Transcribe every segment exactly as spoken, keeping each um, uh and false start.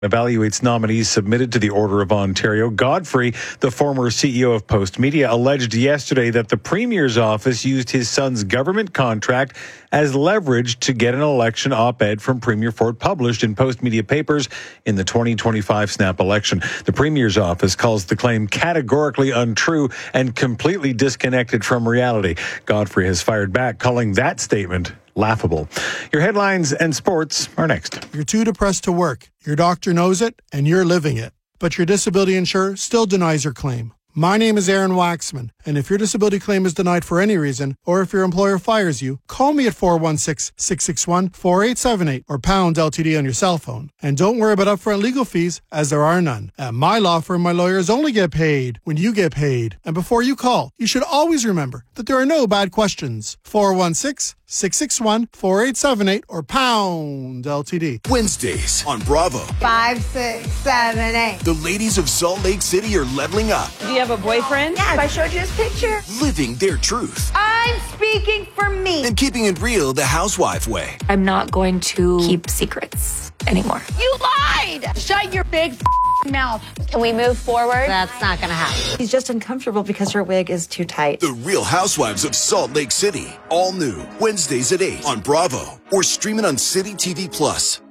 evaluates nominees submitted to the Order of Ontario. Godfrey, the former C E O of Post Media, alleged yesterday that the Premier's office used his son's government contract as leverage to get an election op-ed from Premier Ford published in Post Media papers in the twenty twenty-five snap election. The Premier's office calls the claim categorically untrue and completely disconnected from reality. Godfrey has fired back, calling that statement laughable. Your headlines and sports are next. You're too depressed to work. Your doctor knows it, and you're living it. But your disability insurer still denies your claim. My name is Aaron Waxman, and if your disability claim is denied for any reason, or if your employer fires you, call me at four one six, six six one, four eight seven eight or pound L T D on your cell phone. And don't worry about upfront legal fees, as there are none. At my law firm, my lawyers only get paid when you get paid. And before you call, you should always remember that there are no bad questions. four one six, six six one, four eight seven eight or pound L T D. Wednesdays on Bravo. Five, six, seven, eight. The ladies of Salt Lake City are leveling up. Do you have a boyfriend? Yes. I showed you his picture. Living their truth. I'm speaking for me. And keeping it real the housewife way. I'm not going to keep secrets anymore. You lied! Shut your big mouth. Can we move forward? That's not going to happen. He's just uncomfortable because her wig is too tight. The Real Housewives of Salt Lake City. All new. Wednesdays at eight on Bravo. Or streaming on City T V Plus.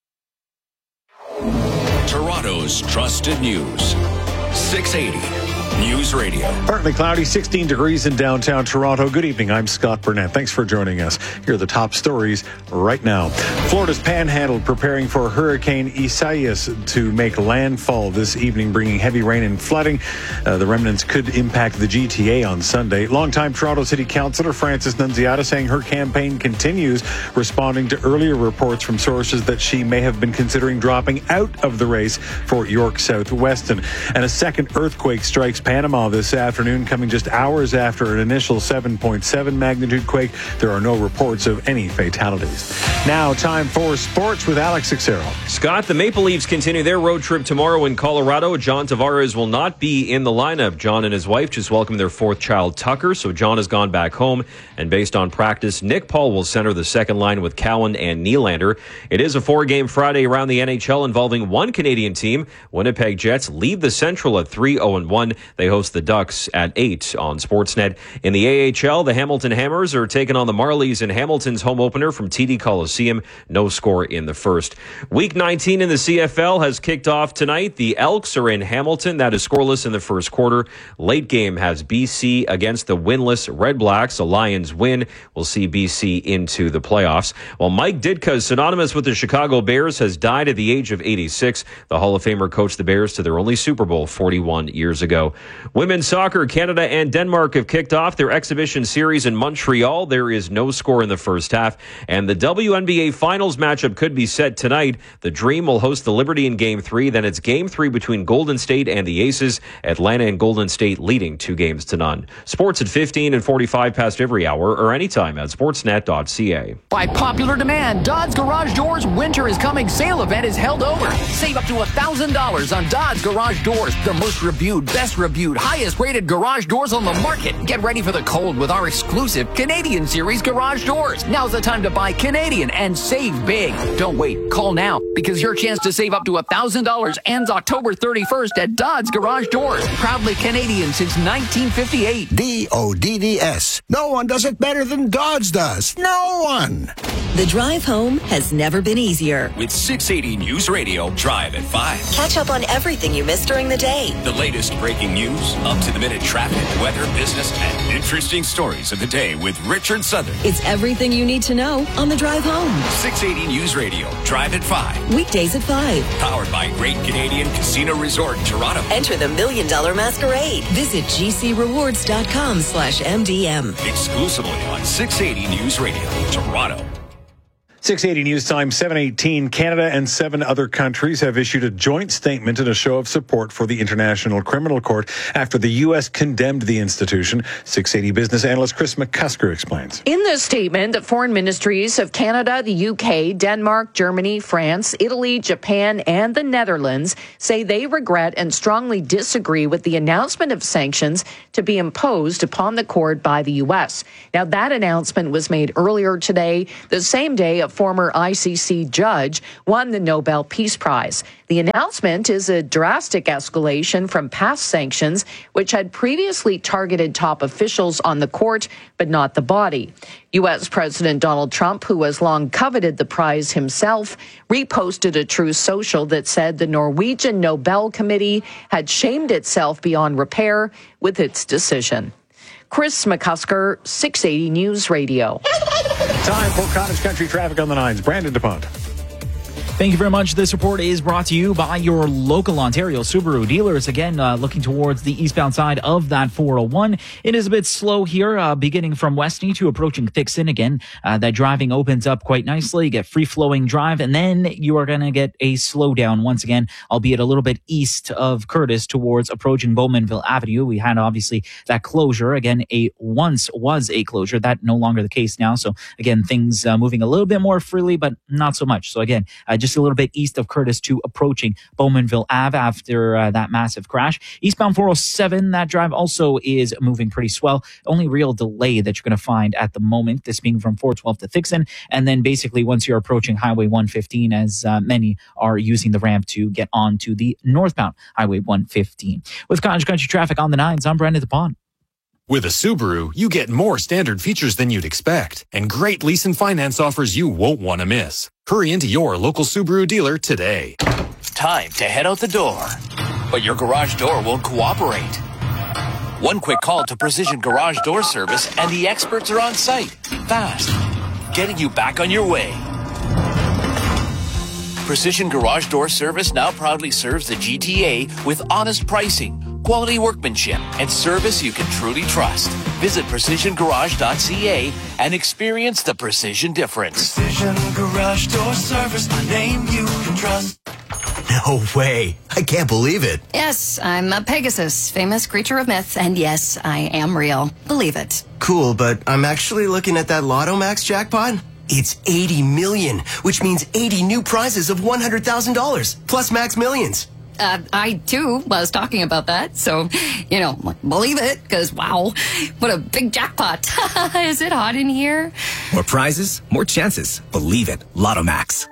Toronto's trusted news. six eighty News Radio. Partly cloudy, sixteen degrees in downtown Toronto. Good evening. I'm Scott Burnett. Thanks for joining us. Here are the top stories right now. Florida's Panhandle preparing for Hurricane Isaias to make landfall this evening, bringing heavy rain and flooding. Uh, the remnants could impact the G T A on Sunday. Longtime Toronto City Councillor Frances Nunziata saying her campaign continues, responding to earlier reports from sources that she may have been considering dropping out of the race for York South-Weston. And a second earthquake strikes Panama this afternoon, coming just hours after an initial seven point seven magnitude quake. There are no reports of any fatalities. Now, time for sports with Alex Xero. Scott, the Maple Leafs continue their road trip tomorrow in Colorado. John Tavares will not be in the lineup. John and his wife just welcomed their fourth child, Tucker, so John has gone back home. And based on practice, Nick Paul will center the second line with Cowan and Nylander. It is a four-game Friday around the N H L involving one Canadian team. Winnipeg Jets leave the Central at three oh one. They host the Ducks at eight on Sportsnet. In the A H L, the Hamilton Hammers are taking on the Marlies in Hamilton's home opener from T D Coliseum. No score in the first. Week nineteen in the C F L has kicked off tonight. The Elks are in Hamilton. That is scoreless in the first quarter. Late game has B C against the winless Red Blacks. A Lions win will see B C into the playoffs. While Mike Ditka, synonymous with the Chicago Bears, has died at the age of eighty-six. The Hall of Famer coached the Bears to their only Super Bowl forty-one years ago. Women's soccer, Canada and Denmark have kicked off their exhibition series in Montreal. There is no score in the first half. And the W N B A Finals matchup could be set tonight. The Dream will host the Liberty in Game three. Then it's Game three between Golden State and the Aces. Atlanta and Golden State leading two games to none. Sports at fifteen and forty-five past every hour or anytime at sportsnet dot c a. By popular demand, Dodd's Garage Doors Winter is Coming sale event is held over. Save up to one thousand dollars on Dodd's Garage Doors, the most reviewed, best reviewed, highest rated garage doors on the market. Get ready for the cold with our exclusive Canadian Series garage doors. Now's the time to buy Canadian and save big. Don't wait. Call now because your chance to save up to one thousand dollars ends October thirty-first at Dodd's Garage Doors. Proudly Canadian since nineteen fifty-eight. D O D D S. No one does it better than Dodds does. No one. The drive home has never been easier. With six eighty News Radio, Drive at five. Catch up on everything you missed during the day. The latest breaking news, up-to-the-minute traffic, weather, business, and interesting stories of the day with Richard Southern. It's everything you need to know on the drive home. six eighty News Radio, Drive at five. Weekdays at five. Powered by Great Canadian Casino Resort in Toronto. Enter the Million Dollar Masquerade. Visit gcrewards.com slash MDM. Exclusively on six eighty News Radio, Toronto. six eighty News Time, seven eighteen. Canada and seven other countries have issued a joint statement in a show of support for the International Criminal Court after the U S condemned the institution. six eighty business analyst Chris McCusker explains. In the statement, the foreign ministries of Canada, the U K, Denmark, Germany, France, Italy, Japan, and the Netherlands say they regret and strongly disagree with the announcement of sanctions to be imposed upon the court by the U S. Now, that announcement was made earlier today, the same day a former I C C judge, won the Nobel Peace Prize. The announcement is a drastic escalation from past sanctions, which had previously targeted top officials on the court, but not the body. U S. President Donald Trump, who has long coveted the prize himself, reposted a Truth Social that said the Norwegian Nobel Committee had shamed itself beyond repair with its decision. Chris McCusker, six eighty News Radio. Time for Cottage Country traffic on the nines. Brandon DuPont. Thank you very much. This report is brought to you by your local Ontario Subaru dealers. Again, uh, looking towards the eastbound side of that four oh one. It is a bit slow here, uh, beginning from Westney to approaching Thixon. Again, uh, that driving opens up quite nicely. You get free-flowing drive, and then you are going to get a slowdown once again, albeit a little bit east of Curtis towards approaching Bowmanville Avenue. We had obviously that closure. Again, a once was a closure. That no longer the case now. So again, things uh, moving a little bit more freely, but not so much. So again, uh, just a little bit east of Curtis to approaching Bowmanville Ave after uh, that massive crash. Eastbound four oh seven, that drive also is moving pretty swell. Only real delay that you're going to find at the moment, this being from four twelve to Thixon, and then basically once you're approaching Highway one fifteen, as uh, many are using the ramp to get on to the northbound Highway one fifteen. With Cottage Country traffic on the nines, I'm Brandon DuPont. With a Subaru, you get more standard features than you'd expect, and great lease and finance offers you won't want to miss. Hurry into your local Subaru dealer today. Time to head out the door, but your garage door won't cooperate. One quick call to Precision Garage Door Service and the experts are on site, fast, getting you back on your way. Precision Garage Door Service now proudly serves the G T A with honest pricing, quality workmanship, and service you can truly trust. Visit precision garage dot c a and experience the precision difference. Precision Garage Door Service, the name you can trust. No way. I can't believe it. Yes, I'm a Pegasus, famous creature of myth, and yes, I am real. Believe it. Cool, but I'm actually looking at that Lotto Max jackpot. It's eighty million, which means eighty new prizes of one hundred thousand dollars, plus Max Millions. Uh, I, too, was talking about that, so, you know, believe it, because, wow, what a big jackpot. Is it hot in here? More prizes, more chances. Believe it. Lotto Max.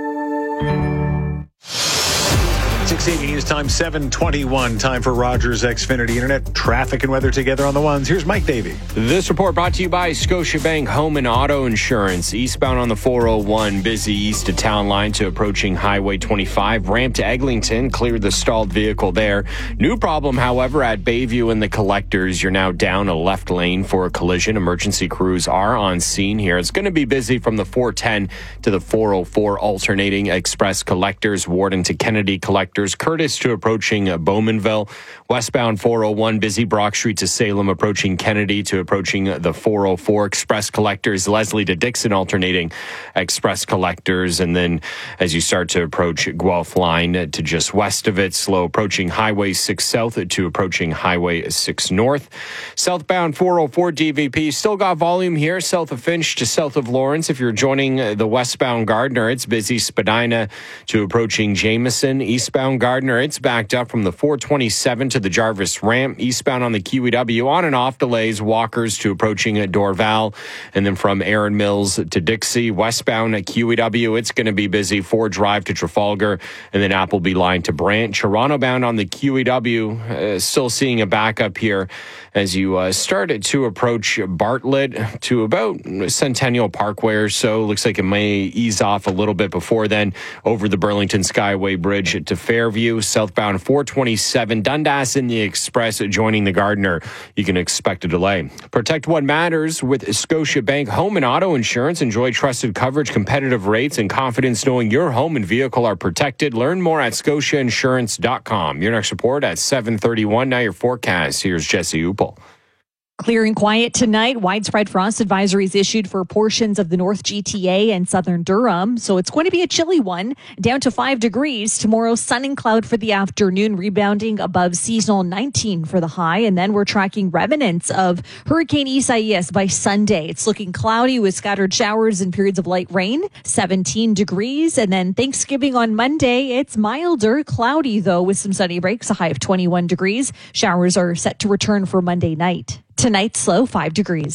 six eighty News Time, seven twenty-one. Time for Rogers Xfinity Internet. Traffic and weather together on the ones. Here's Mike Davey. This report brought to you by Scotiabank Home and Auto Insurance. Eastbound on the four oh one, busy east to town line to approaching Highway twenty-five. Ramp to Eglinton, cleared the stalled vehicle there. New problem, however, at Bayview and the Collectors. You're now down a left lane for a collision. Emergency crews are on scene here. It's going to be busy from the four ten to the four oh four, alternating Express Collectors, Warden to Kennedy Collectors, Curtis to approaching uh, Bowmanville. Westbound four oh one, busy Brock Street to Salem, approaching Kennedy to approaching uh, the four oh four. Express Collectors, Leslie to Dixon, alternating Express Collectors. And then as you start to approach Guelph line uh, to just west of it, slow approaching Highway six South to approaching Highway six North. Southbound four oh four D V P, still got volume here, south of Finch to south of Lawrence. If you're joining uh, the westbound Gardner, it's busy Spadina to approaching Jameson. Eastbound Gardner, it's backed up from the four twenty-seven to the Jarvis ramp. Eastbound on the Q E W, on and off delays. Walkers to approaching at Dorval. And then from Aaron Mills to Dixie. Westbound at Q E W, it's going to be busy. Ford Drive to Trafalgar. And then Appleby line to Brant. Toronto bound on the Q E W, uh, still seeing a backup here as you uh, started to approach Bartlett to about Centennial Parkway or so. Looks like it may ease off a little bit before then over the Burlington Skyway Bridge to Fairview. Southbound four twenty-seven, Dundas in the Express joining the Gardner. You can expect a delay. Protect what matters with Scotiabank Home and Auto Insurance. Enjoy trusted coverage, competitive rates, and confidence knowing your home and vehicle are protected. Learn more at scotia insurance dot com. Your next report at seven thirty-one. Now your forecast. Here's Jesse Upel. Clear and quiet tonight. Widespread frost advisories issued for portions of the North G T A and southern Durham. So it's going to be a chilly one, down to five degrees. Tomorrow, sun and cloud for the afternoon, rebounding above seasonal nineteen for the high. And then we're tracking remnants of Hurricane Isaias by Sunday. It's looking cloudy with scattered showers and periods of light rain, seventeen degrees. And then Thanksgiving on Monday, it's milder, cloudy though, with some sunny breaks, a high of twenty-one degrees. Showers are set to return for Monday night. Tonight's low, five degrees.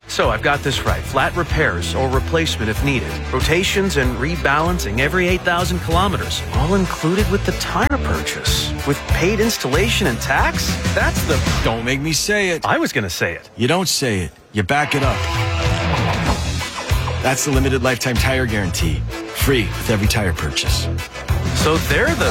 So I've got this right. Flat repairs or replacement if needed. Rotations and rebalancing every eight thousand kilometers. All included with the tire purchase. With paid installation and tax? That's the... Don't make me say it. I was going to say it. You don't say it. You back it up. That's the limited lifetime tire guarantee. Free with every tire purchase. So they're the...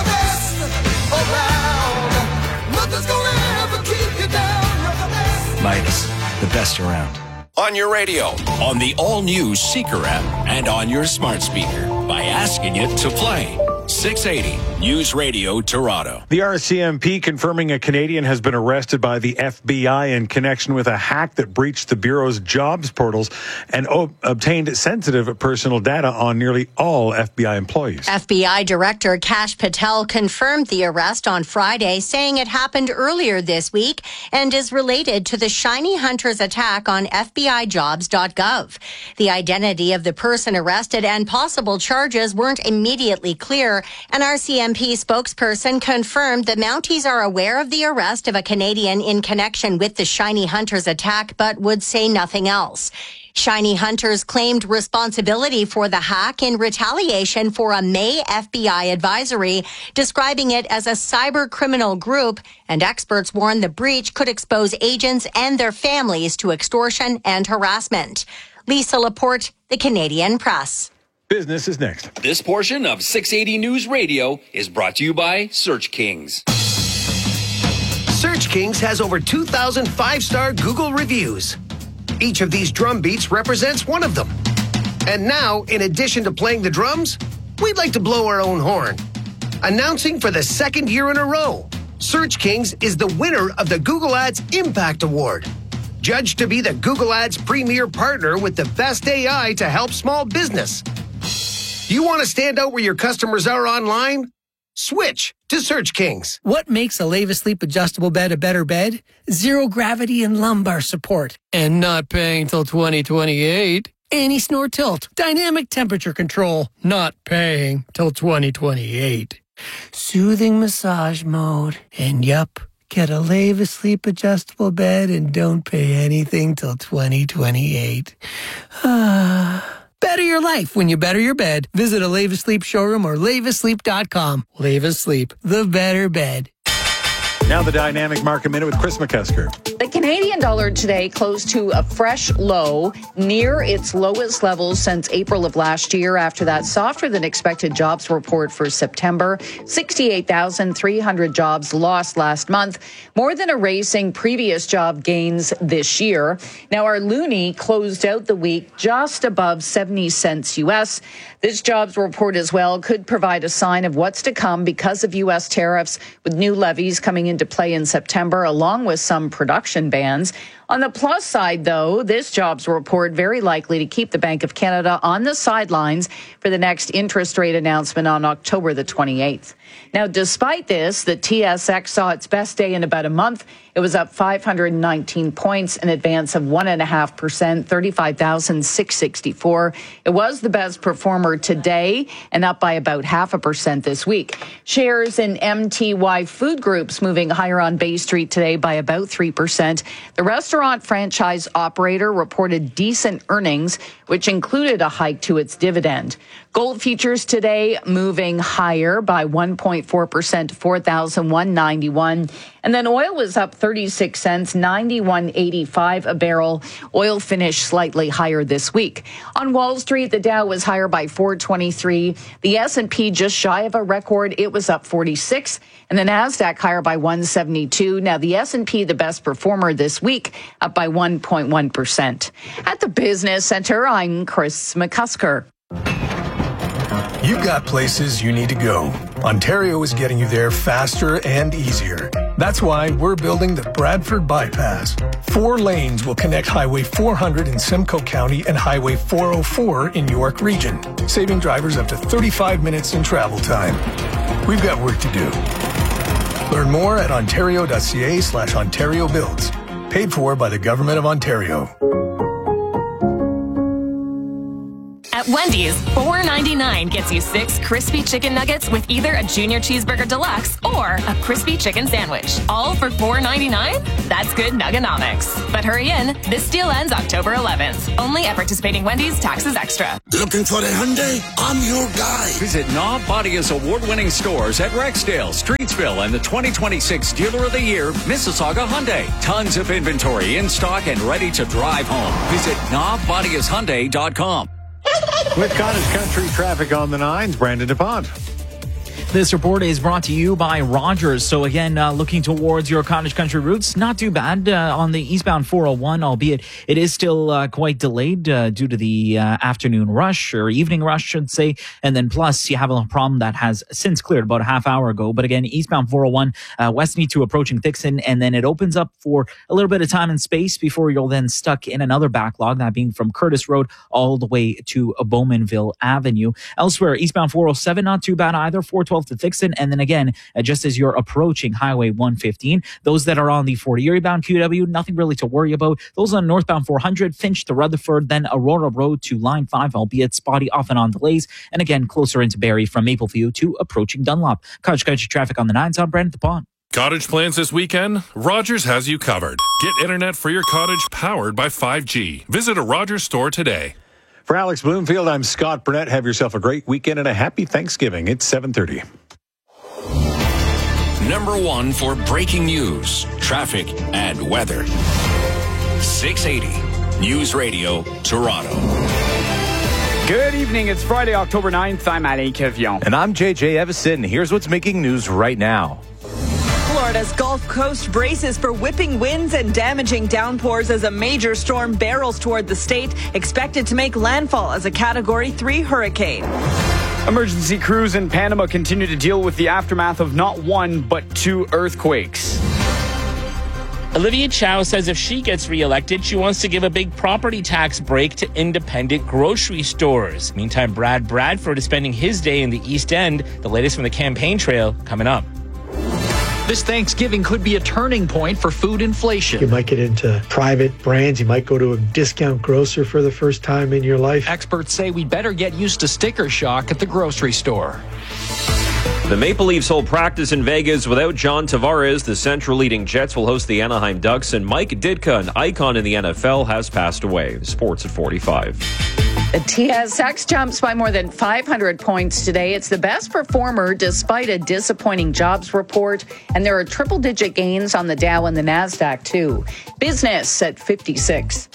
Midas, the best around. On your radio, on the all-new Seeker app, and on your smart speaker by asking it to play. six eighty News Radio Toronto. The R C M P confirming a Canadian has been arrested by the F B I in connection with a hack that breached the Bureau's jobs portals and o- obtained sensitive personal data on nearly all F B I employees. F B I Director Kash Patel confirmed the arrest on Friday, saying it happened earlier this week and is related to the Shiny Hunters attack on F B I jobs dot gov. The identity of the person arrested and possible charges weren't immediately clear. An R C M P spokesperson confirmed the Mounties are aware of the arrest of a Canadian in connection with the Shiny Hunters attack, but would say nothing else. Shiny Hunters claimed responsibility for the hack in retaliation for a May F B I advisory, describing it as a cyber criminal group, and experts warn the breach could expose agents and their families to extortion and harassment. Lisa Laporte, The Canadian Press. Business is next. This portion of six eighty News Radio is brought to you by Search Kings. Search Kings has over two thousand five-star Google reviews. Each of these drum beats represents one of them. And now, in addition to playing the drums, we'd like to blow our own horn. Announcing for the second year in a row, Search Kings is the winner of the Google Ads Impact Award. Judged to be the Google Ads premier partner with the best A I to help small business. You want to stand out where your customers are online? Switch to Search Kings. What makes a Leva Sleep adjustable bed a better bed? Zero gravity and lumbar support. And not paying till twenty twenty-eight. Anti-snore tilt. Dynamic temperature control. Not paying till twenty twenty-eight. Soothing massage mode. And yup, get a Leva Sleep adjustable bed and don't pay anything till twenty twenty-eight. Ah... Better your life when you better your bed. Visit a Leva Sleep showroom or leva sleep dot com. Leva Sleep, the better bed. Now the Dynamic Market Minute with Chris McCusker. The Canadian dollar today closed to a fresh low, near its lowest level since April of last year after that softer than expected jobs report for September. sixty-eight thousand three hundred jobs lost last month, more than erasing previous job gains this year. Now our loonie closed out the week just above seventy cents U S. This jobs report as well could provide a sign of what's to come because of U S tariffs, with new levies coming into play in September, along with some production bans. On the plus side, though, this jobs report very likely to keep the Bank of Canada on the sidelines for the next interest rate announcement on October the twenty-eighth. Now, despite this, the T S X saw its best day in about a month. It was up five hundred nineteen points, an advance of one point five percent, thirty-five thousand six hundred sixty-four. It was the best performer today and up by about half a percent this week. Shares in M T Y Food Group's moving higher on Bay Street today by about three percent. The restaurant franchise operator reported decent earnings, which included a hike to its dividend. Gold futures today moving higher by one point four percent to four thousand one hundred ninety-one. And then oil was up thirty-six cents, ninety-one eighty-five a barrel. Oil finished slightly higher this week. On Wall Street, the Dow was higher by four twenty-three. The S and P just shy of a record. It was up forty-six. And the Nasdaq higher by one seventy-two. Now the S and P, the best performer this week, up by one point one percent. At the Business Center, I'm Chris McCusker. You've got places you need to go. Ontario is getting you there faster and easier. That's why we're building the Bradford Bypass. Four lanes will connect Highway four hundred in Simcoe County and Highway four oh four in York Region, saving drivers up to thirty-five minutes in travel time. We've got work to do. Learn more at ontario.ca slash Ontario Builds. Paid for by the Government of Ontario. At At Wendy's, four ninety-nine gets you six crispy chicken nuggets with either a junior cheeseburger deluxe or a crispy chicken sandwich. All for four ninety-nine? That's good nuggonomics. But hurry in, this deal ends October eleventh. Only at participating Wendy's, taxes extra. Looking for a Hyundai? I'm your guy. Visit Knob Bodia's award-winning stores at Rexdale, Streetsville, and the twenty twenty-six Dealer of the Year, Mississauga Hyundai. Tons of inventory in stock and ready to drive home. Visit knob bodias hyundai dot com. With Cottage Country traffic on the nines, Brandon DuPont. This report is brought to you by Rogers. So again, uh, looking towards your Cottage Country routes, not too bad uh, on the eastbound four oh one, albeit it is still uh, quite delayed uh, due to the uh, afternoon rush or evening rush, should say. And then plus you have a problem that has since cleared about a half hour ago. But again, eastbound four oh one, uh, Westmead to approaching Dixon, and then it opens up for a little bit of time and space before you'll then stuck in another backlog, that being from Curtis Road all the way to Bowmanville Avenue. Elsewhere, eastbound four oh seven, not too bad either, four twelve to Dixon, and then again, uh, just as you're approaching Highway one fifteen, those that are on the Fort Erie bound Q W, nothing really to worry about. Those on northbound four hundred, Finch to Rutherford, then Aurora Road to Line five, albeit spotty off and on delays, and again, closer into Barrie from Mapleview to approaching Dunlop. Cottage Country traffic on the nines, on Brandon DuPont. Cottage plans this weekend? Rogers has you covered. Get internet for your cottage powered by five G. Visit a Rogers store today. For Alex Bloomfield, I'm Scott Burnett. Have yourself a great weekend and a happy Thanksgiving. It's seven thirty. Number one for breaking news, traffic, and weather. six eighty News Radio, Toronto. Good evening. It's Friday, October ninth. I'm Alain Kevion. And I'm J J Evison. Here's what's making news right now. Florida's Gulf Coast braces for whipping winds and damaging downpours as a major storm barrels toward the state, expected to make landfall as a Category three hurricane. Emergency crews in Panama continue to deal with the aftermath of not one, but two earthquakes. Olivia Chow says if she gets reelected, she wants to give a big property tax break to independent grocery stores. Meantime, Brad Bradford is spending his day in the East End. The latest from the campaign trail coming up. This Thanksgiving could be a turning point for food inflation. You might get into private brands. You might go to a discount grocer for the first time in your life. Experts say we better get used to sticker shock at the grocery store. The Maple Leafs hold practice in Vegas without John Tavares. The Central leading Jets will host the Anaheim Ducks, and Mike Ditka, an icon in the N F L, has passed away. Sports at forty-five. The T S X jumps by more than five hundred points today. It's the best performer despite a disappointing jobs report. And there are triple-digit gains on the Dow and the NASDAQ, too. Business at fifty-six.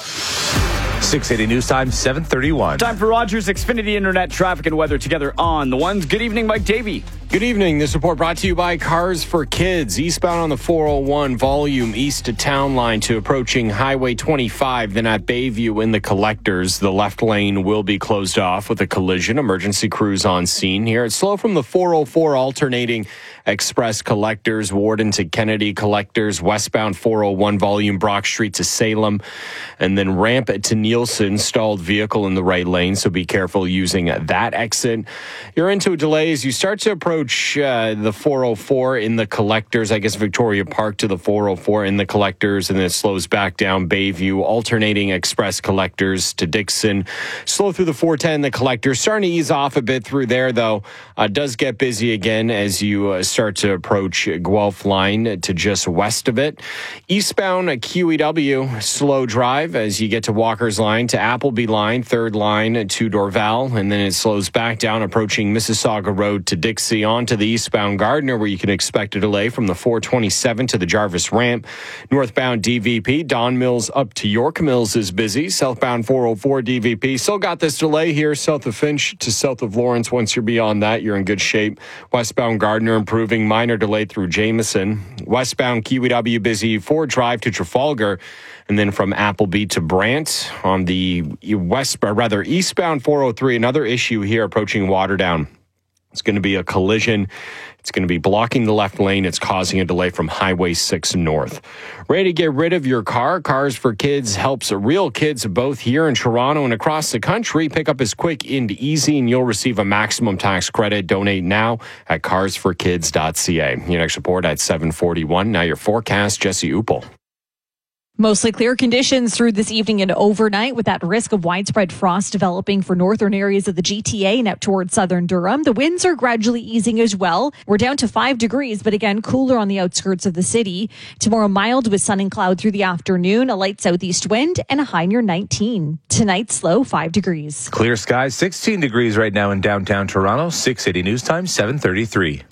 six eighty News Time, seven thirty-one. Time for Rogers Xfinity Internet traffic and weather together on the ones. Good evening, Mike Davey. Good evening. This report brought to you by Cars for Kids. Eastbound on the four oh one, volume east to Town Line to approaching Highway twenty-five. Then at Bayview in the collectors, the left lane will be closed off with a collision. Emergency crews on scene here. It's slow from the four oh four alternating Express collectors, Warden to Kennedy collectors, westbound four oh one, volume Brock Street to Salem, and then ramp to Nielsen. Stalled vehicle in the right lane, so be careful using that exit. You're into a delay as you start to approach Uh, the four oh four in the collectors, I guess Victoria Park to the four oh four in the collectors, and then it slows back down Bayview, alternating Express collectors to Dixon. Slow through the four ten, the collectors. Starting to ease off a bit through there, though. Uh, does get busy again as you uh, start to approach Guelph Line to just west of it. Eastbound Q E W, slow drive as you get to Walker's Line to Appleby Line, third line to Dorval, and then it slows back down approaching Mississauga Road to Dixie, on to the eastbound Gardner, where you can expect a delay from the four twenty-seven to the Jarvis Ramp. Northbound D V P, Don Mills up to York Mills is busy. Southbound four oh four D V P, still got this delay here, south of Finch to south of Lawrence. Once you're beyond that, you're in good shape. Westbound Gardner improving, minor delay through Jameson. Westbound Q E W busy, Ford Drive to Trafalgar. And then from Appleby to Brant on the west, or rather eastbound four oh three, another issue here approaching Waterdown. It's going to be a collision. It's going to be blocking the left lane. It's causing a delay from Highway six north. Ready to get rid of your car? Cars for Kids helps real kids both here in Toronto and across the country. Pick up is quick and easy, and you'll receive a maximum tax credit. Donate now at cars for kids dot c a. Your next report at seven forty-one. Now your forecast, Jesse Upel. Mostly clear conditions through this evening and overnight, with that risk of widespread frost developing for northern areas of the G T A and up towards southern Durham. The winds are gradually easing as well. We're down to five degrees, but again, cooler on the outskirts of the city. Tomorrow, mild with sun and cloud through the afternoon, a light southeast wind, and a high near nineteen. Tonight's low, five degrees. Clear skies, sixteen degrees right now in downtown Toronto. six eighty News Time, seven thirty-three.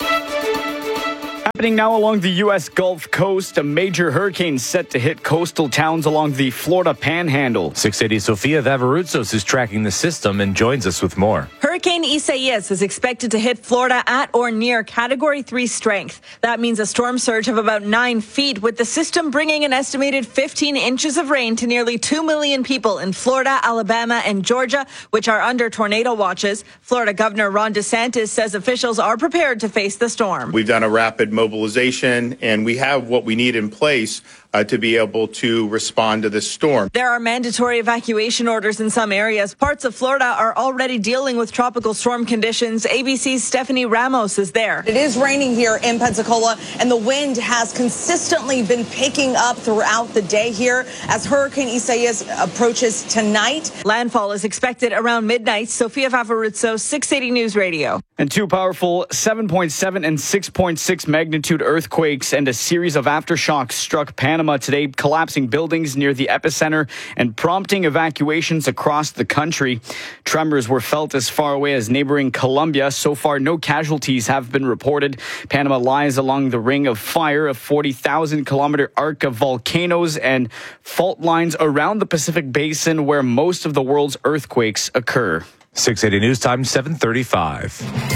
Happening now along the U S Gulf Coast, a major hurricane set to hit coastal towns along the Florida Panhandle. six eighty Sofia Vavarutsos is tracking the system and joins us with more. Hurricane Isaias is expected to hit Florida at or near Category three strength. That means a storm surge of about nine feet, with the system bringing an estimated fifteen inches of rain to nearly two million people in Florida, Alabama, and Georgia, which are under tornado watches. Florida Governor Ron DeSantis says officials are prepared to face the storm. We've done a rapid mobilization, and we have what we need in place uh, to be able to respond to this storm. There are mandatory evacuation orders in some areas. Parts of Florida are already dealing with tropical storm conditions. A B C's Stephanie Ramos is there. It is raining here in Pensacola, and the wind has consistently been picking up throughout the day here as Hurricane Isaias approaches tonight. Landfall is expected around midnight. Sofia Vavarutso, six eighty News Radio. And two powerful seven point seven and six point six magnitude earthquakes and a series of aftershocks struck Panama today, collapsing buildings near the epicenter and prompting evacuations across the country. Tremors were felt as far away as neighboring Colombia. So far, no casualties have been reported. Panama lies along the Ring of Fire, a forty thousand kilometer arc of volcanoes and fault lines around the Pacific Basin where most of the world's earthquakes occur. six eighty News Time, seven thirty-five.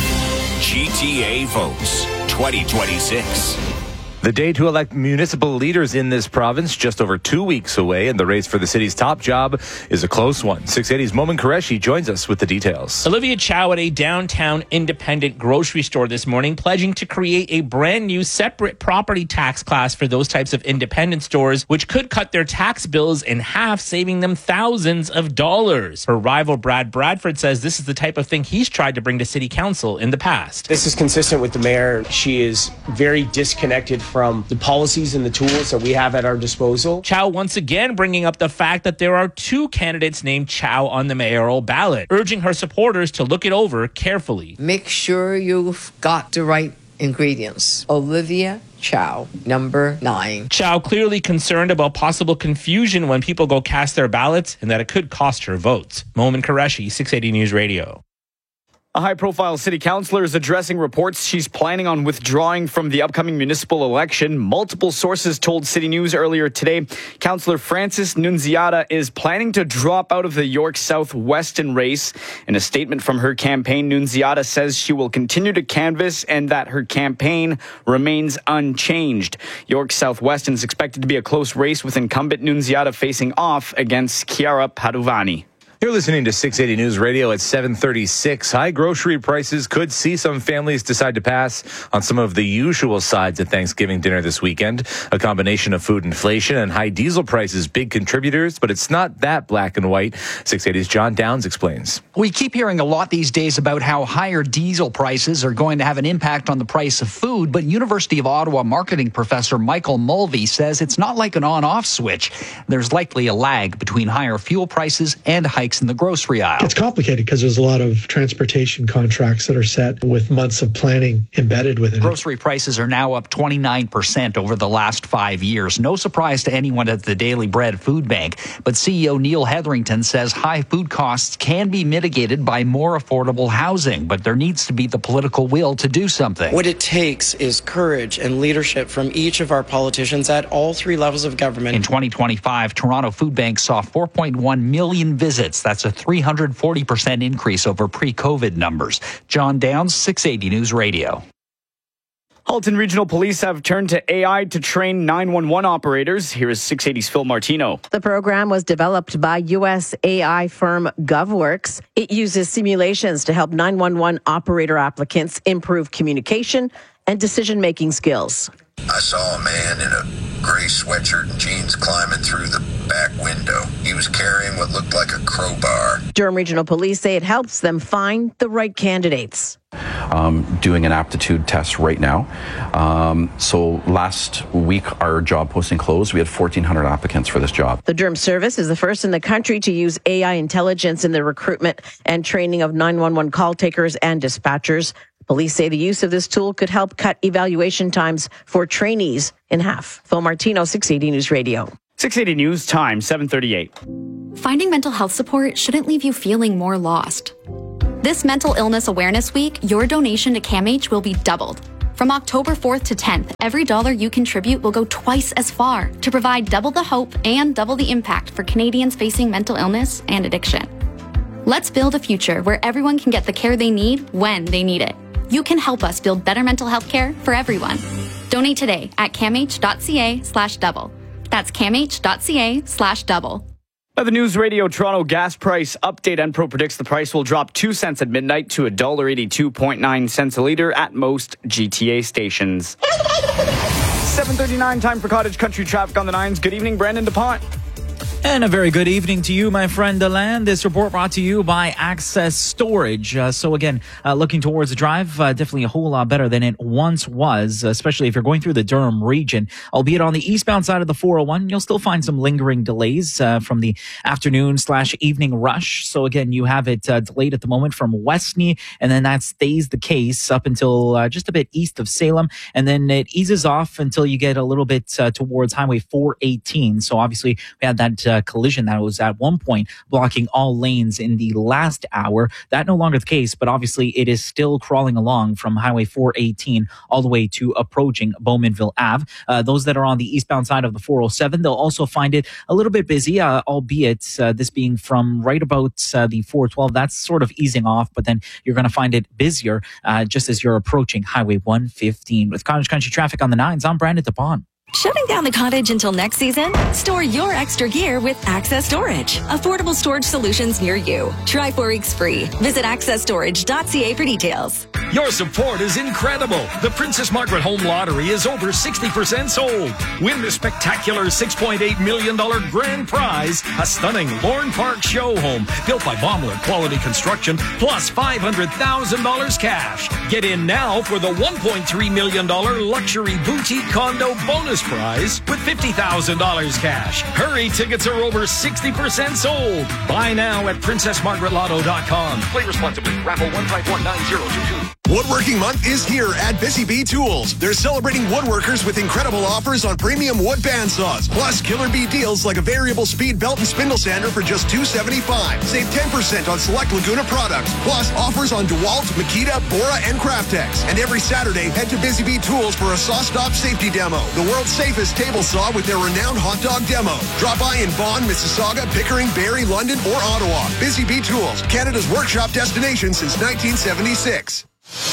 G T A votes twenty twenty-six. The day to elect municipal leaders in this province just over two weeks away, and the race for the city's top job is a close one. six eighty's Momin Qureshi joins us with the details. Olivia Chow at a downtown independent grocery store this morning, pledging to create a brand new separate property tax class for those types of independent stores, which could cut their tax bills in half, saving them thousands of dollars. Her rival Brad Bradford says this is the type of thing he's tried to bring to city council in the past. This is consistent with the mayor. She is very disconnected from the policies and the tools that we have at our disposal. Chow once again bringing up the fact that there are two candidates named Chow on the mayoral ballot, urging her supporters to look it over carefully. Make sure you've got the right ingredients. Olivia Chow, number nine. Chow clearly concerned about possible confusion when people go cast their ballots and that it could cost her votes. Momin Qureshi, six eighty News Radio. A high-profile city councilor is addressing reports she's planning on withdrawing from the upcoming municipal election. Multiple sources told City News earlier today Councilor Frances Nunziata is planning to drop out of the York South Weston race. In a statement from her campaign, Nunziata says she will continue to canvass and that her campaign remains unchanged. York South Weston is expected to be a close race, with incumbent Nunziata facing off against Chiara Padovani. You're listening to six eighty News Radio at seven thirty-six. High grocery prices could see some families decide to pass on some of the usual sides at Thanksgiving dinner this weekend. A combination of food inflation and high diesel prices, big contributors, but it's not that black and white. six eighty's John Downs explains. We keep hearing a lot these days about how higher diesel prices are going to have an impact on the price of food, but University of Ottawa marketing professor Michael Mulvey says it's not like an on-off switch. There's likely a lag between higher fuel prices and hikes in the grocery aisle. It's complicated because there's a lot of transportation contracts that are set with months of planning embedded within it. Grocery prices are now up twenty-nine percent over the last five years. No surprise to anyone at the Daily Bread Food Bank. But C E O Neil Hetherington says high food costs can be mitigated by more affordable housing, but there needs to be the political will to do something. What it takes is courage and leadership from each of our politicians at all three levels of government. In twenty twenty-five, Toronto Food Bank saw four point one million visits. That's a three hundred forty percent increase over pre-COVID numbers. John Downs, six eighty News Radio. Halton Regional Police have turned to A I to train nine one one operators. Here is six eighty's Phil Martino. The program was developed by U S A I firm GovWorks. It uses simulations to help nine one one operator applicants improve communication and decision-making skills. I saw a man in a gray sweatshirt and jeans climbing through the back window. He was carrying what looked like a crowbar. Durham Regional Police say it helps them find the right candidates. Um, doing an aptitude test right now. Um, so last week, our job posting closed. We had fourteen hundred applicants for this job. The Durham service is the first in the country to use A I intelligence in the recruitment and training of nine one one call takers and dispatchers. Police say the use of this tool could help cut evaluation times for trainees in half. Phil Martino, six eighty News Radio. six eighty News Time, seven thirty-eight. Finding mental health support shouldn't leave you feeling more lost. This Mental Illness Awareness Week, your donation to CAMH will be doubled. From October fourth to tenth, every dollar you contribute will go twice as far to provide double the hope and double the impact for Canadians facing mental illness and addiction. Let's build a future where everyone can get the care they need when they need it. You can help us build better mental health care for everyone. Donate today at camh.ca slash double. That's camh.ca slash double. Now, the News Radio Toronto gas price update. Enpro predicts the price will drop two cents at midnight to one dollar eighty-two point nine cents a litre at most G T A stations. seven thirty-nine, time for Cottage Country traffic on the nines. Good evening, Brandon DuPont. And a very good evening to you, my friend Deland. This report brought to you by Access Storage. Uh, so again, uh, looking towards the drive, uh, definitely a whole lot better than it once was, especially if you're going through the Durham region. Albeit on the eastbound side of the four oh one, you'll still find some lingering delays uh, from the afternoon slash evening rush. So again, you have it uh, delayed at the moment from Westney, and then that stays the case up until uh, just a bit east of Salem, and then it eases off until you get a little bit uh, towards Highway four eighteen. So obviously, we had that uh, collision that was at one point blocking all lanes in the last hour. That no longer the case, but obviously it is still crawling along from Highway four eighteen all the way to approaching Bowmanville Avenue. Uh, those that are on the eastbound side of the four oh seven, they'll also find it a little bit busy, uh, albeit uh, this being from right about uh, the four twelve. That's sort of easing off, but then you're going to find it busier uh, just as you're approaching Highway one fifteen. With Cottage Country traffic on the nines, I'm Brandon DuPont. Shutting down the cottage until next season? Store your extra gear with Access Storage. Affordable storage solutions near you. Try four weeks free. Visit access storage dot c a for details. Your support is incredible. The Princess Margaret Home Lottery is over sixty percent sold. Win the spectacular six point eight million dollars grand prize, a stunning Lorne Park show home built by Baumler Quality Construction, plus five hundred thousand dollars cash. Get in now for the one point three million dollars luxury boutique condo bonus prize with fifty thousand dollars cash. Hurry, tickets are over sixty percent sold. Buy now at princess margaret lotto dot com. Play responsibly. Raffle one five one nine zero two two. Woodworking Month is here at Busy Bee Tools. They're celebrating woodworkers with incredible offers on premium wood bandsaws, plus killer bee deals like a variable speed belt and spindle sander for just two seventy-five. Save ten percent on select Laguna products, plus offers on DeWalt, Makita, Bora, and Craftex. And every Saturday, head to Busy Bee Tools for a saw stop safety demo, the world's safest table saw with their renowned hot dog demo. Drop by in Vaughan, Mississauga, Pickering, Barrie, London, or Ottawa. Busy Bee Tools, Canada's workshop destination since nineteen seventy-six.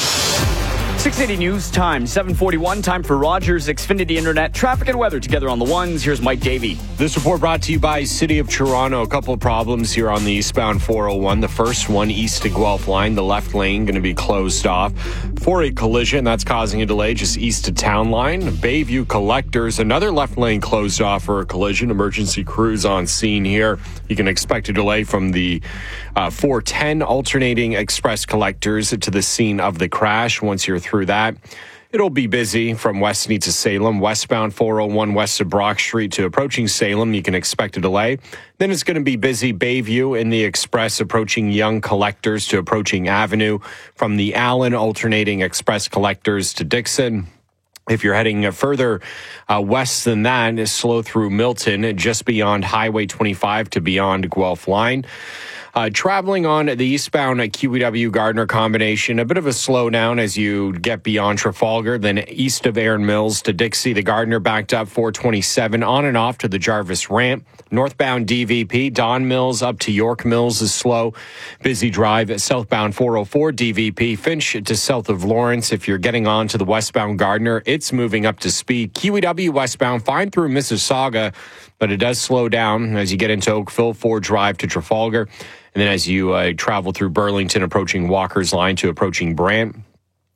six eighty News Time, seven forty-one, time for Rogers Xfinity Internet. Traffic and weather together on the ones. Here's Mike Davey. This report brought to you by City of Toronto. A couple of problems here on the eastbound four oh one. The first one, east to Guelph line, the left lane going to be closed off for a collision. That's causing a delay just east to Town Line. Bayview Collectors, another left lane closed off for a collision. Emergency crews on scene here. You can expect a delay from the uh, four ten alternating express collectors to the scene of the crash. Once you're through that, it'll be busy from Westney to Salem. Westbound four oh one west of Brock Street to approaching Salem, you can expect a delay. Then it's going to be busy Bayview in the express approaching Young Collectors to approaching Avenue. From the Allen alternating express collectors to Dixon. If you're heading further uh, west than that, is slow through Milton, just beyond Highway twenty-five to beyond Guelph line. Uh, traveling on the eastbound Q E W Gardner combination, a bit of a slowdown as you get beyond Trafalgar, then east of Erin Mills to Dixie. The Gardner backed up four twenty-seven on and off to the Jarvis ramp. Northbound D V P, Don Mills up to York Mills is slow. Busy drive. Southbound four oh four D V P, Finch to south of Lawrence. If you're getting on to the westbound Gardner, it's moving up to speed. Q E W westbound, fine through Mississauga, but it does slow down as you get into Oakville, Ford Drive to Trafalgar. And then as you uh, travel through Burlington, approaching Walker's Line to approaching Brant.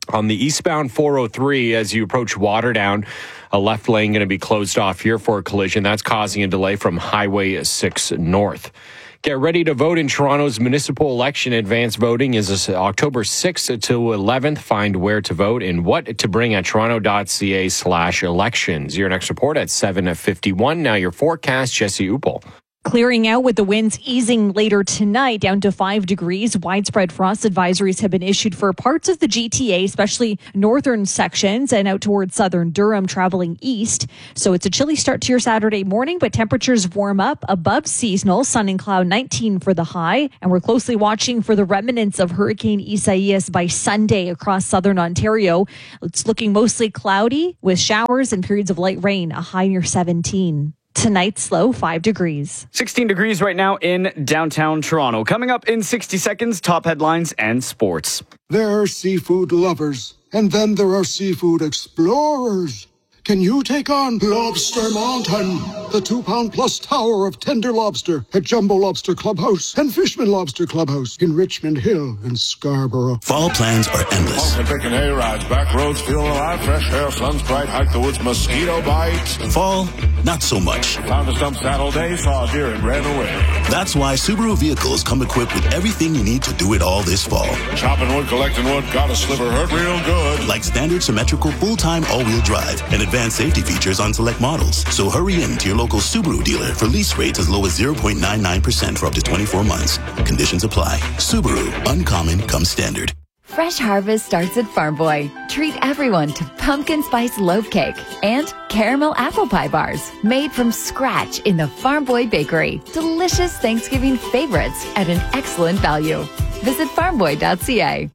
On the eastbound four oh three, as you approach Waterdown, a left lane going to be closed off here for a collision. That's causing a delay from Highway six North. Get ready to vote in Toronto's municipal election. Advanced voting is October sixth to eleventh. Find where to vote and what to bring at toronto.ca slash elections. Your next report at seven fifty-one. Now your forecast, Jesse Upel. Clearing out with the winds easing later tonight down to five degrees. Widespread frost advisories have been issued for parts of the G T A, especially northern sections and out towards southern Durham traveling east. So it's a chilly start to your Saturday morning, but temperatures warm up above seasonal. Sun and cloud nineteen for the high. And we're closely watching for the remnants of Hurricane Isaias by Sunday across southern Ontario. It's looking mostly cloudy with showers and periods of light rain, a high near seventeen. Tonight's low, five degrees. sixteen degrees right now in downtown Toronto. Coming up in sixty seconds, top headlines and sports. There are seafood lovers, and then there are seafood explorers. Can you take on Lobster Mountain, the two-pound plus tower of tender lobster at Jumbo Lobster Clubhouse and Fishman Lobster Clubhouse in Richmond Hill and Scarborough? Fall plans are endless. Picking hay rides, back roads, feel alive, fresh air, sun's bright, hike the woods, mosquito bites. Fall, not so much. Found a stump saddle day, saw a deer and ran away. That's why Subaru vehicles come equipped with everything you need to do it all this fall. Chopping wood, collecting wood, got a sliver, hurt real good. Like standard symmetrical full-time all-wheel drive and advanced safety features on select models. So hurry in to your local Subaru dealer for lease rates as low as zero point nine nine percent for up to twenty-four months. Conditions apply. Subaru, uncommon comes standard. Fresh harvest starts at Farm Boy. Treat everyone to pumpkin spice loaf cake and caramel apple pie bars made from scratch in the Farm Boy Bakery. Delicious Thanksgiving favorites at an excellent value. Visit farm boy dot c a.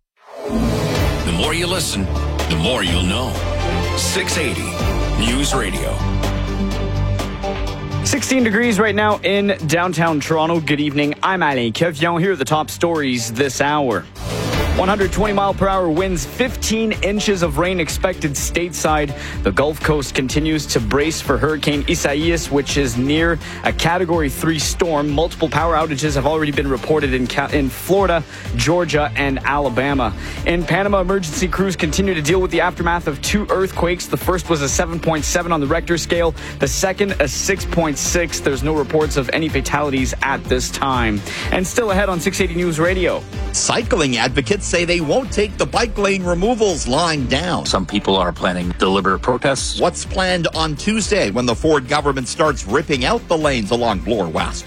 The more you listen, the more you'll know. six eighty News Radio. sixteen degrees right now in downtown Toronto. Good evening. I'm Alain Kevion. Here are the top stories this hour. one hundred twenty mile per hour winds, fifteen inches of rain expected stateside. The Gulf Coast continues to brace for Hurricane Isaias, which is near a Category three storm. Multiple power outages have already been reported in in Florida, Georgia, and Alabama. In Panama, emergency crews continue to deal with the aftermath of two earthquakes. The first was a seven point seven on the Richter scale. The second, a six point six. There's no reports of any fatalities at this time. And still ahead on six eighty News Radio. Cycling advocates say they won't take the bike lane removals lying down. Some people are planning deliberate protests. What's planned on Tuesday when the Ford government starts ripping out the lanes along Bloor West?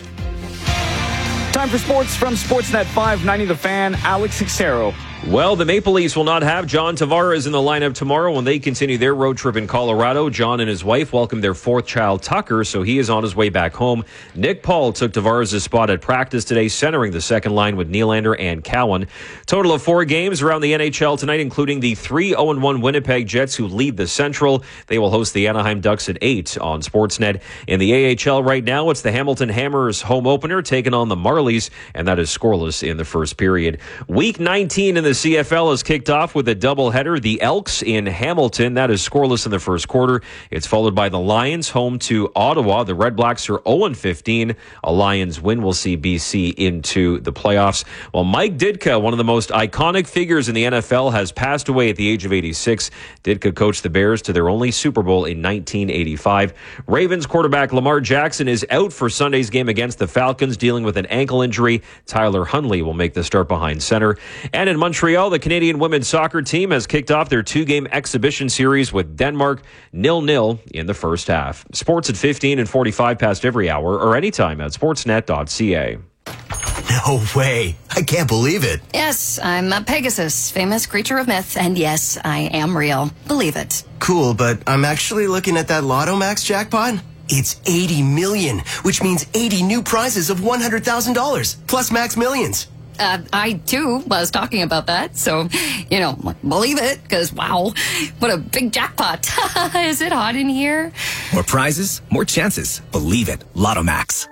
Time for sports from Sportsnet five ninety The Fan, Alex Xero. Well, the Maple Leafs will not have John Tavares in the lineup tomorrow when they continue their road trip in Colorado. John and his wife welcomed their fourth child, Tucker, so he is on his way back home. Nick Paul took Tavares' spot at practice today, centering the second line with Nylander and Cowan. Total of four games around the N H L tonight, including the three oh one Winnipeg Jets, who lead the Central. They will host the Anaheim Ducks at eight on Sportsnet. In the A H L right now, it's the Hamilton Hammers home opener taking on the Marlies, and that is scoreless in the first period. Week nineteen in the C F L has kicked off with a doubleheader. The Elks in Hamilton, that is scoreless in the first quarter. It's followed by the Lions home to Ottawa. The Red Blacks are oh and fifteen. A Lions win will see B C into the playoffs. Well, Mike Ditka, one of the most iconic figures in the N F L, has passed away at the age of eighty-six. Ditka coached the Bears to their only Super Bowl in nineteen eighty-five. Ravens quarterback Lamar Jackson is out for Sunday's game against the Falcons, dealing with an ankle injury. Tyler Huntley will make the start behind center. And in Montreal, the Canadian women's soccer team has kicked off their two-game exhibition series with Denmark, nil-nil in the first half. Sports at fifteen and forty-five past every hour or anytime at sportsnet dot c a. No way. I can't believe it. Yes, I'm a Pegasus, famous creature of myth, and yes, I am real. Believe it. Cool, but I'm actually looking at that Lotto Max jackpot. It's eighty million, which means eighty new prizes of one hundred thousand dollars, plus Max Millions. Uh, I, too, was talking about that, so, you know, believe it, because, wow, what a big jackpot. Is it hot in here? More prizes, more chances. Believe it. Lotto Max.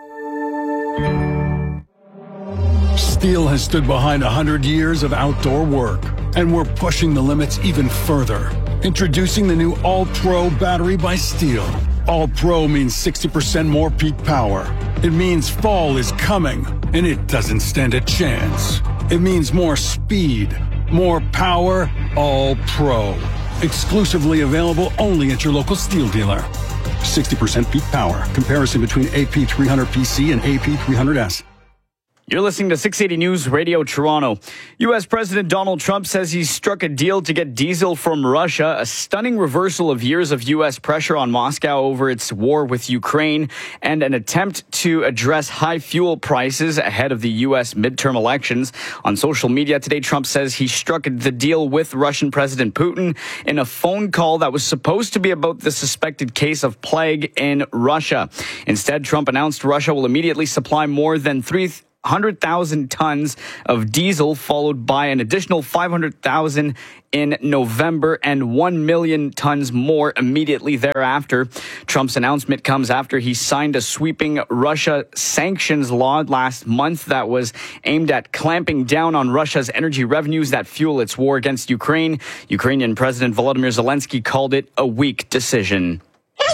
Steel has stood behind one hundred years of outdoor work, and we're pushing the limits even further. Introducing the new All-Pro battery by Steel. All-Pro means sixty percent more peak power. It means fall is coming, and it doesn't stand a chance. It means more speed, more power, All Pro. Exclusively available only at your local Steel dealer. sixty percent peak power. Comparison between A P three hundred P C and A P three hundred S. You're listening to six eighty News Radio Toronto. U S President Donald Trump says he's struck a deal to get diesel from Russia, a stunning reversal of years of U S pressure on Moscow over its war with Ukraine, and an attempt to address high fuel prices ahead of the U S midterm elections. On social media today, Trump says he struck the deal with Russian President Putin in a phone call that was supposed to be about the suspected case of plague in Russia. Instead, Trump announced Russia will immediately supply more than three one hundred thousand tons of diesel, followed by an additional five hundred thousand in November and one million tons more immediately thereafter. Trump's announcement comes after he signed a sweeping Russia sanctions law last month that was aimed at clamping down on Russia's energy revenues that fuel its war against Ukraine. Ukrainian President Volodymyr Zelensky called it a weak decision.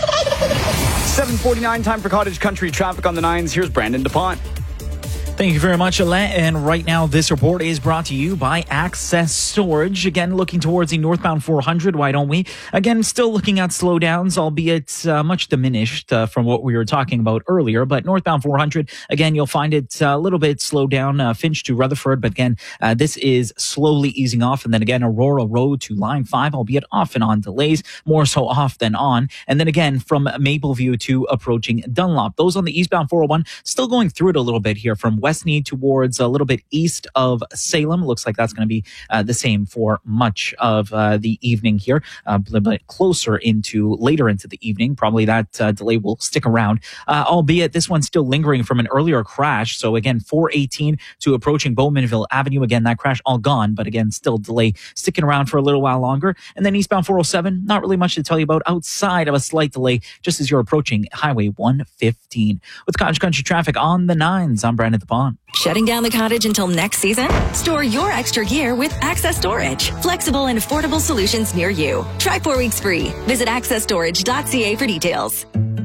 seven forty-nine, time for Cottage Country traffic on the nines. Here's Brandon DuPont. Thank you very much, Alain. And right now, this report is brought to you by Access Storage. Again, looking towards the northbound four hundred. Why don't we? Again, still looking at slowdowns, albeit uh, much diminished uh, from what we were talking about earlier. But northbound four hundred, again, you'll find it a little bit slowed down, uh, Finch to Rutherford. But again, uh, this is slowly easing off. And then again, Aurora Road to Line five, albeit off and on delays, more so off than on. And then again, from Mapleview to approaching Dunlop. Those on the eastbound four oh one, still going through it a little bit here from Westmead towards a little bit east of Salem. Looks like that's going to be uh, the same for much of uh, the evening here, uh, a little bit closer into later into the evening. Probably that uh, delay will stick around, uh, albeit this one's still lingering from an earlier crash. So again, four eighteen to approaching Bowmanville Avenue. Again, that crash all gone, but again, still delay sticking around for a little while longer. And then eastbound four oh seven, not really much to tell you about outside of a slight delay just as you're approaching Highway one fifteen. With Cottage Country traffic on the nines, I'm Brandon DuPont. Shutting down the cottage until next season? Store your extra gear with Access Storage. Flexible and affordable solutions near you. Try four weeks free. Visit access storage dot c a for details.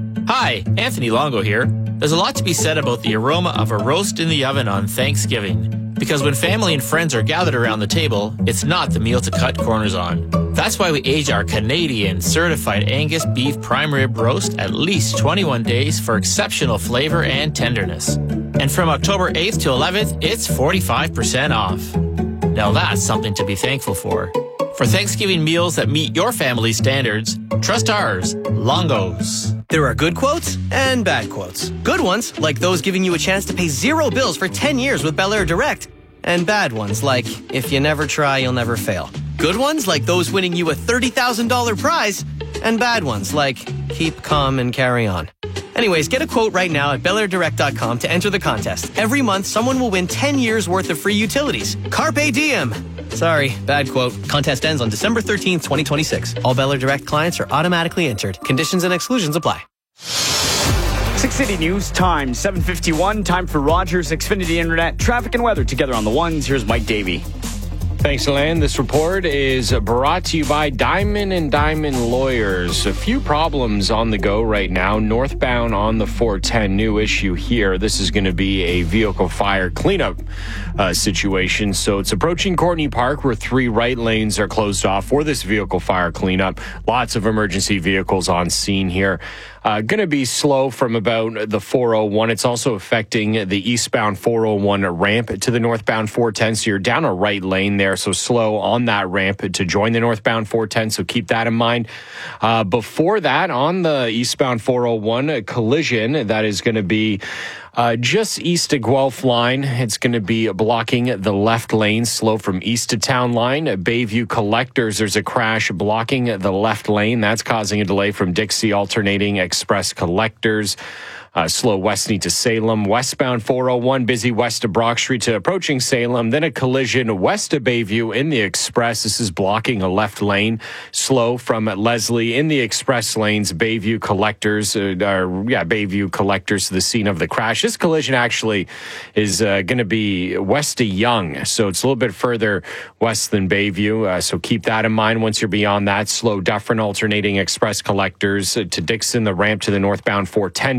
Hi, Anthony Longo here. There's a lot to be said about the aroma of a roast in the oven on Thanksgiving. Because when family and friends are gathered around the table, it's not the meal to cut corners on. That's why we age our Canadian certified Angus beef prime rib roast at least twenty-one days for exceptional flavor and tenderness. And from October eighth to eleventh, it's forty-five percent off. Now that's something to be thankful for. For Thanksgiving meals that meet your family's standards, trust ours, Longo's. There are good quotes and bad quotes. Good ones, like those giving you a chance to pay zero bills for ten years with Bel Air Direct. And bad ones, like, if you never try, you'll never fail. Good ones, like those winning you a thirty thousand dollars prize. And bad ones, like, keep calm and carry on. Anyways, get a quote right now at bel air direct dot com to enter the contest. Every month, someone will win ten years worth of free utilities. Carpe diem. Sorry, bad quote. Contest ends on December thirteenth, twenty twenty-six. All Bel Air Direct clients are automatically entered. Conditions and exclusions apply. six City News time, seven fifty-one. Time for Rogers Xfinity Internet. Traffic and weather together on the ones. Here's Mike Davey. Thanks, Alain. This report is brought to you by Diamond and Diamond Lawyers. A few problems on the go right now. Northbound on the four ten, new issue here. This is going to be a vehicle fire cleanup uh, situation. So it's approaching Courtney Park where three right lanes are closed off for this vehicle fire cleanup. Lots of emergency vehicles on scene here. Uh, going to be slow from about the four oh one. It's also affecting the eastbound four oh one ramp to the northbound four ten. So you're down a right lane there. So slow on that ramp to join the northbound four ten. So keep that in mind. Uh, before that, on the eastbound four oh one, a collision that is going to be Uh, just east of Guelph line. It's going to be blocking the left lane, slow from east to town line. At Bayview Collectors, there's a crash blocking the left lane. That's causing a delay from Dixie alternating Express Collectors. Uh, slow Westney to Salem. Westbound four oh one, busy west of Brock Street to approaching Salem. Then a collision west of Bayview in the Express. This is blocking a left lane. Slow from Leslie in the Express lanes. Bayview Collectors, uh, or, yeah, Bayview Collectors to the scene of the crash. This collision actually is uh, going to be west of Yonge. So it's a little bit further west than Bayview. Uh, so keep that in mind once you're beyond that. Slow Dufferin alternating Express Collectors uh, to Dixon. The ramp to the northbound four ten backed up.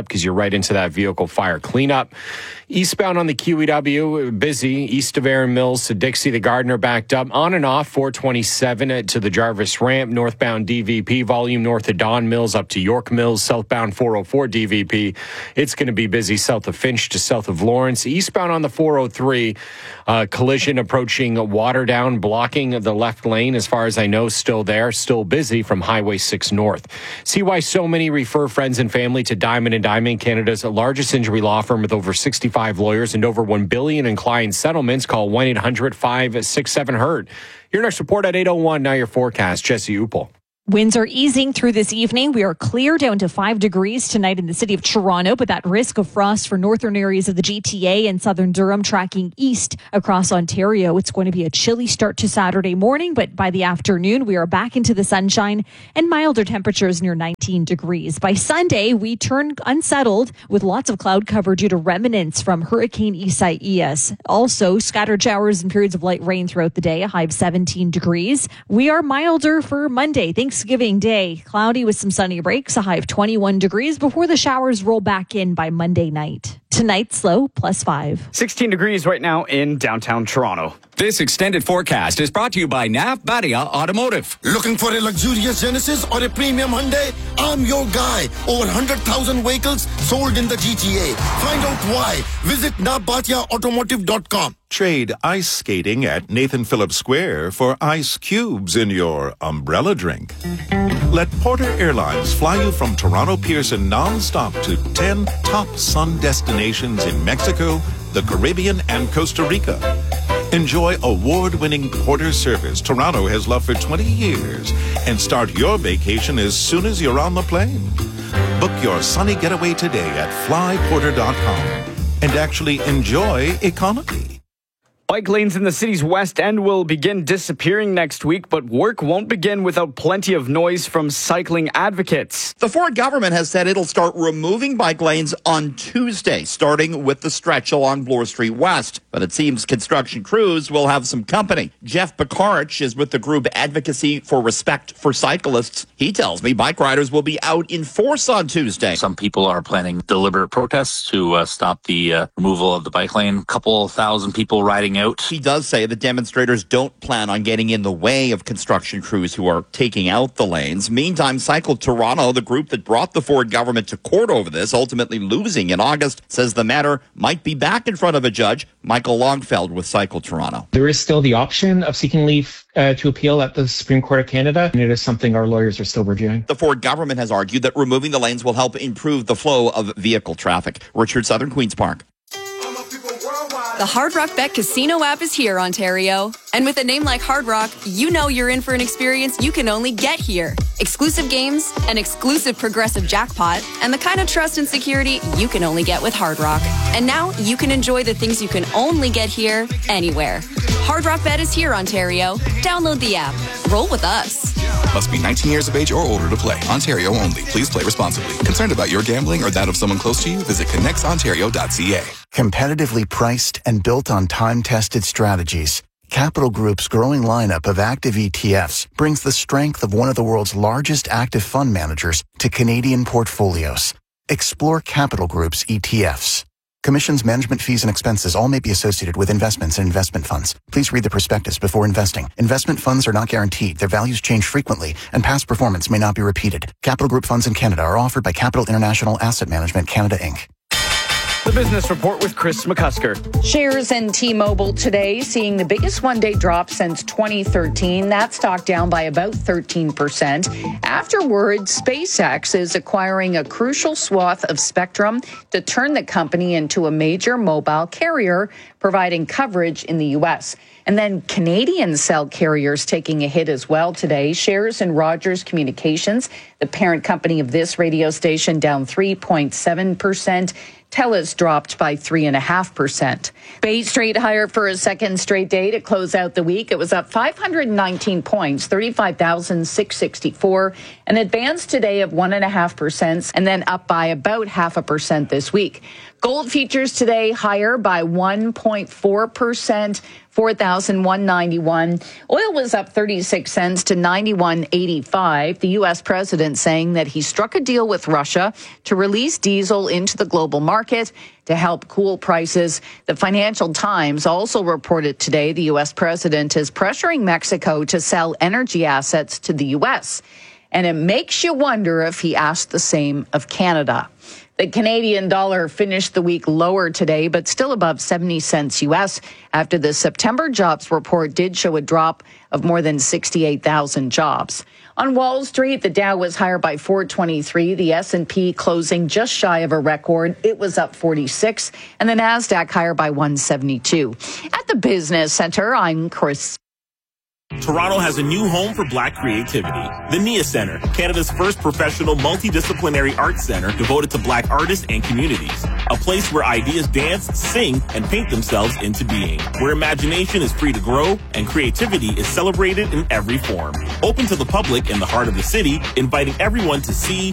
up because you're right into that vehicle fire cleanup. Eastbound on the Q E W, busy. East of Erin Mills to Dixie, the Gardner backed up. On and off, four twenty-seven to the Jarvis ramp. Northbound D V P volume north of Don Mills up to York Mills. Southbound four oh four D V P. It's going to be busy south of Finch to south of Lawrence. Eastbound on the four oh three, uh, collision approaching Waterdown, blocking the left lane. As far as I know, still there, still busy from Highway six North. See why so many refer friends and family to Diamond and Diamond, Canada's largest injury law firm with over sixty-five lawyers and over one billion in client settlements. Call one eight hundred five six seven hurt. Your next report at eight oh one. Now your forecast, Jesse Upel. Winds are easing through this evening. We are clear down to five degrees tonight in the city of Toronto, but that risk of frost for northern areas of the G T A and southern Durham tracking east across Ontario. It's going to be a chilly start to Saturday morning, but by the afternoon, we are back into the sunshine and milder temperatures near nineteen degrees. By Sunday, we turn unsettled with lots of cloud cover due to remnants from Hurricane Isaias. Also, scattered showers and periods of light rain throughout the day, a high of seventeen degrees. We are milder for Monday. Thanks Thanksgiving Day, cloudy with some sunny breaks, a high of twenty-one degrees before the showers roll back in by Monday night. Tonight's low, plus five. sixteen degrees right now in downtown Toronto. This extended forecast is brought to you by N A F Badia Automotive. Looking for a luxurious Genesis or a premium Hyundai? I'm your guy. Over one hundred thousand vehicles sold in the G T A. Find out why. Visit nabatia automotive dot com. Trade ice skating at Nathan Phillips Square for ice cubes in your umbrella drink. Let Porter Airlines fly you from Toronto Pearson nonstop to ten top sun destinations in Mexico, the Caribbean, and Costa Rica. Enjoy award-winning Porter service Toronto has loved for twenty years and start your vacation as soon as you're on the plane. Book your sunny getaway today at fly porter dot com and actually enjoy economy. Bike lanes in the city's west end will begin disappearing next week, but work won't begin without plenty of noise from cycling advocates. The Ford government has said it'll start removing bike lanes on Tuesday, starting with the stretch along Bloor Street West. But it seems construction crews will have some company. Jeff Bakarich is with the group Advocacy for Respect for Cyclists. He tells me bike riders will be out in force on Tuesday. Some people are planning deliberate protests to uh, stop the uh, removal of the bike lane. A couple thousand people riding out. He does say the demonstrators don't plan on getting in the way of construction crews who are taking out the lanes. Meantime, Cycle Toronto, the group that brought the Ford government to court over this, ultimately losing in August, says the matter might be back in front of a judge. Michael Longfeld with Cycle Toronto. There is still the option of seeking leave uh, to appeal at the Supreme Court of Canada, and it is something our lawyers are still reviewing. The Ford government has argued that removing the lanes will help improve the flow of vehicle traffic. Richard Southern, Queen's Park. The Hard Rock Bet Casino app is here, Ontario. And with a name like Hard Rock, you know you're in for an experience you can only get here. Exclusive games, an exclusive progressive jackpot, and the kind of trust and security you can only get with Hard Rock. And now you can enjoy the things you can only get here, anywhere. Hard Rock Bet is here, Ontario. Download the app. Roll with us. Must be nineteen years of age or older to play. Ontario only. Please play responsibly. Concerned about your gambling or that of someone close to you? Visit connects ontario dot c a. Competitively priced and built on time-tested strategies, Capital Group's growing lineup of active E T Fs brings the strength of one of the world's largest active fund managers to Canadian portfolios. Explore Capital Group's E T Fs. Commissions, management fees, and expenses all may be associated with investments and investment funds. Please read the prospectus before investing. Investment funds are not guaranteed. Their values change frequently, and past performance may not be repeated. Capital Group funds in Canada are offered by Capital International Asset Management Canada, Incorporated. The Business Report with Chris McCusker. Shares in T-Mobile today seeing the biggest one-day drop since twenty thirteen. That stock down by about thirteen percent. Afterwards, SpaceX is acquiring a crucial swath of spectrum to turn the company into a major mobile carrier, providing coverage in the U S. And then Canadian cell carriers taking a hit as well today. Shares in Rogers Communications, the parent company of this radio station, down three point seven percent. TELUS dropped by three point five percent. Bay Street higher for a second straight day to close out the week. It was up five hundred nineteen points, thirty-five thousand six hundred sixty-four, an advance today of one point five percent, and then up by about half a percent this week. Gold futures today higher by one point four percent, four thousand one hundred ninety-one. Oil was up thirty-six cents to ninety-one eighty-five. The U S president saying that he struck a deal with Russia to release diesel into the global market to help cool prices. The Financial Times also reported today the U S president is pressuring Mexico to sell energy assets to the U S. And it makes you wonder if he asked the same of Canada. The Canadian dollar finished the week lower today, but still above seventy cents U S after the September jobs report did show a drop of more than sixty-eight thousand jobs. On Wall Street, the Dow was higher by four twenty-three, the S and P closing just shy of a record. It was up forty-six, and the NASDAQ higher by one seventy-two. At the Business Center, I'm Chris. Toronto has a new home for Black creativity. The Nia Center, Canada's first professional multidisciplinary arts center devoted to Black artists and communities. A place where ideas dance, sing, and paint themselves into being. Where imagination is free to grow and creativity is celebrated in every form. Open to the public in the heart of the city, inviting everyone to see,